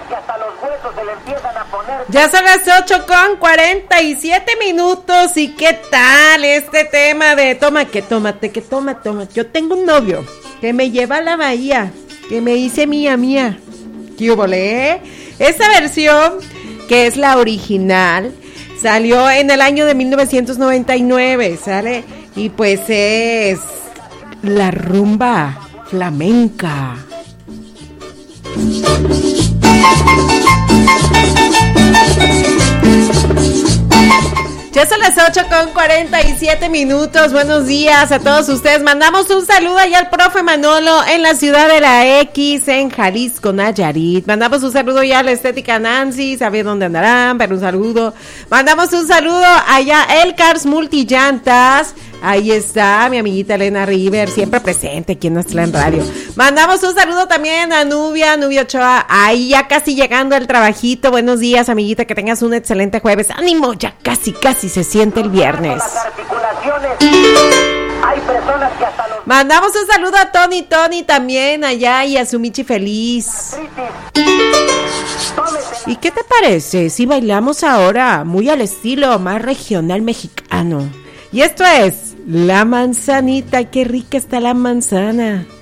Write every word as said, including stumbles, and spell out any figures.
que hasta los huesos se le empiezan a poner. Ya son las ocho con cuarenta y siete minutos. ¿Y qué tal este tema de toma, que tómate, que toma, toma? Yo tengo un novio que me lleva a la bahía, que me dice mía, mía. ¿Qué hubo, eh? Esa versión, que es la original, salió en el año de mil novecientos noventa y nueve, ¿sale? Y pues es la rumba flamenca. Ya son las ocho con cuarenta y siete minutos. Buenos días a todos ustedes. Mandamos un saludo allá al profe Manolo en la ciudad de la X, en Jalisco, Nayarit. Mandamos un saludo ya a la Estética Nancy, sabe dónde andarán, pero un saludo. Mandamos un saludo allá a El Cars Multillantas. Ahí está mi amiguita Elena River, siempre presente aquí en nuestra radio. Mandamos un saludo también a Nubia, Nubia Ochoa, ahí ya casi llegando al trabajito. Buenos días, amiguita, que tengas un excelente jueves. ¡Ánimo! Ya casi, casi se siente el viernes. Hay personas que hasta los... Mandamos un saludo a Tony, Tony también allá y a su Michi feliz. ¿Y qué te parece si bailamos ahora muy al estilo más regional mexicano? Y esto es La Manzanita. ¡Qué rica está la manzana!